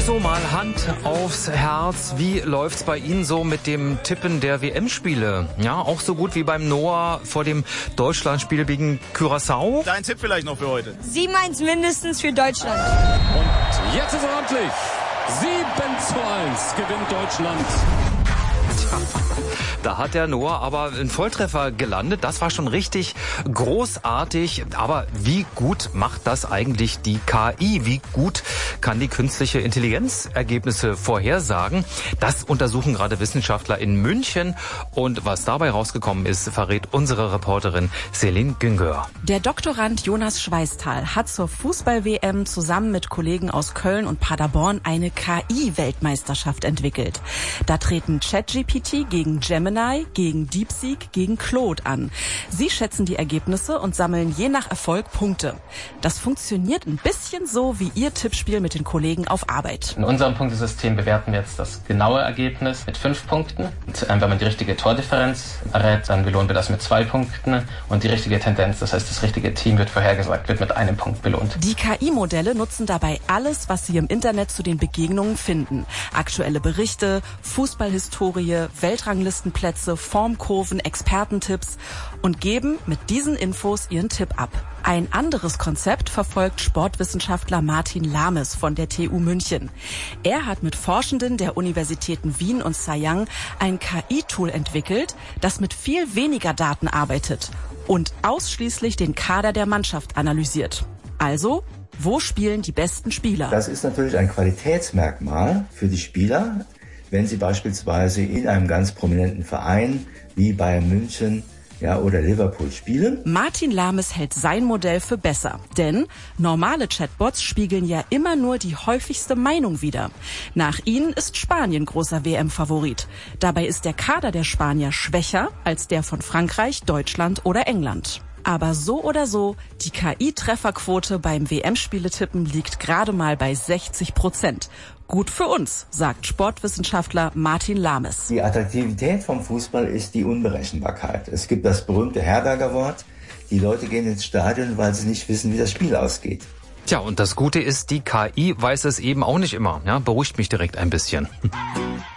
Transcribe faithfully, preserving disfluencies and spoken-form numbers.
So, mal Hand aufs Herz. Wie läuft's bei Ihnen so mit dem Tippen der W M-Spiele? Ja, auch so gut wie beim Noah vor dem Deutschlandspiel gegen Curaçao? Dein Tipp vielleicht noch für heute? sieben eins mindestens für Deutschland. Und jetzt ist er amtlich. sieben zu eins gewinnt Deutschland. Da hat der Noah aber einen Volltreffer gelandet. Das war schon richtig großartig. Aber wie gut macht das eigentlich die K I? Wie gut kann die künstliche Intelligenz Ergebnisse vorhersagen? Das untersuchen gerade Wissenschaftler in München. Und was dabei rausgekommen ist, verrät unsere Reporterin Celine Güngör. Der Doktorand Jonas Schweißtal hat zur Fußball-W M zusammen mit Kollegen aus Köln und Paderborn eine K I-Weltmeisterschaft entwickelt. Da treten ChatGPT gegen Gemini, gegen DeepSeek, gegen Claude an. Sie schätzen die Ergebnisse und sammeln je nach Erfolg Punkte. Das funktioniert ein bisschen so wie Ihr Tippspiel mit den Kollegen auf Arbeit. In unserem Punktesystem bewerten wir jetzt das genaue Ergebnis mit fünf Punkten. Und, äh, wenn man die richtige Tordifferenz errät, dann belohnen wir das mit zwei Punkten. Und die richtige Tendenz, das heißt das richtige Team wird vorhergesagt, wird mit einem Punkt belohnt. Die K I-Modelle nutzen dabei alles, was sie im Internet zu den Begegnungen finden. Aktuelle Berichte, Fußballhistorie, Weltranglistenplätze, Formkurven, Expertentipps und geben mit diesen Infos ihren Tipp ab. Ein anderes Konzept verfolgt Sportwissenschaftler Martin Lames von der T U München. Er hat mit Forschenden der Universitäten Wien und Zhejiang ein K I-Tool entwickelt, das mit viel weniger Daten arbeitet und ausschließlich den Kader der Mannschaft analysiert. Also, wo spielen die besten Spieler? Das ist natürlich ein Qualitätsmerkmal für die Spieler, wenn sie beispielsweise in einem ganz prominenten Verein wie Bayern München, ja, oder Liverpool spielen. Martin Lames hält sein Modell für besser, denn normale Chatbots spiegeln ja immer nur die häufigste Meinung wider. Nach ihnen ist Spanien großer W M-Favorit. Dabei ist der Kader der Spanier schwächer als der von Frankreich, Deutschland oder England. Aber so oder so, die K I-Trefferquote beim W M-Spieletippen liegt gerade mal bei sechzig Prozent. Gut für uns, sagt Sportwissenschaftler Martin Lames. Die Attraktivität vom Fußball ist die Unberechenbarkeit. Es gibt das berühmte Herberger Wort, die Leute gehen ins Stadion, weil sie nicht wissen, wie das Spiel ausgeht. Tja, und das Gute ist, die K I weiß es eben auch nicht immer. Ja, beruhigt mich direkt ein bisschen.